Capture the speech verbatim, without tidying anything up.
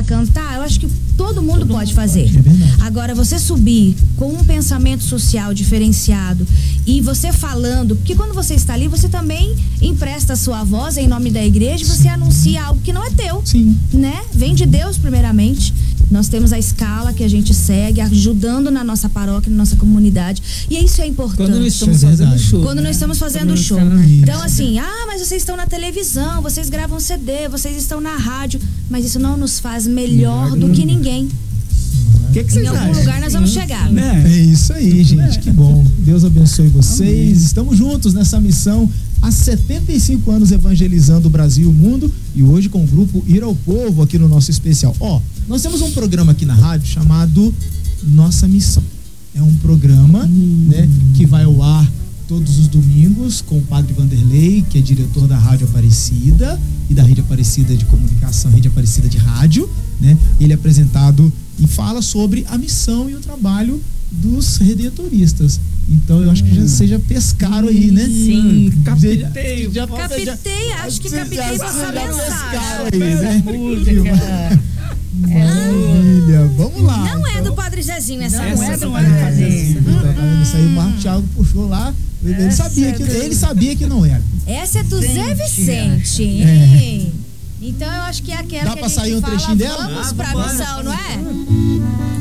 para cantar, eu acho que todo mundo todo pode mundo fazer. Pode. É Agora, você subir com um pensamento social diferenciado e você falando, porque quando você está ali, você também empresta a sua voz em nome da igreja e você anuncia algo que não é teu. Sim. Né? Vem de Deus primeiramente. Nós temos a escala que a gente segue, ajudando na nossa paróquia, na nossa comunidade. E isso é importante. Quando nós estamos é fazendo show. Quando né? nós estamos fazendo Quando show. estamos... Então, assim, ah, mas vocês estão na televisão, vocês gravam C D, vocês estão na rádio. Mas isso não nos faz melhor do que ninguém. O que, que vocês Em algum acham? lugar nós vamos chegar. Né? É isso aí, gente. Que bom. Deus abençoe vocês. Amém. Estamos juntos nessa missão há setenta e cinco anos evangelizando o Brasil e o mundo. E hoje com o grupo Ir ao Povo aqui no nosso especial. Ó, nós temos um programa aqui na rádio chamado Nossa Missão. É um programa, hum. né, que vai ao ar todos os domingos com o Padre Vanderlei, que é diretor da Rádio Aparecida e da Rede Aparecida de Comunicação, Rede Aparecida de Rádio, né? Ele é apresentado e fala sobre a missão e o trabalho dos redentoristas. Então eu acho que já, vocês já pescaram aí, né? Sim, captei. Já, captei, já, acho que captei essa mensagem. Aí, né? Música. Maravilha, vamos lá. Não então. é do Padre Zezinho essa não música. É do Padre Zezinho. Então, isso aí o Marco Thiago puxou lá. Ele sabia, é que, do... ele sabia que não era. Essa é do Gente, Zé Vicente, hein? É. Então eu acho que é aquela Dá que pra a gente sair um fala, trechinho dela? vamos ah, pra vambora. missão, não é?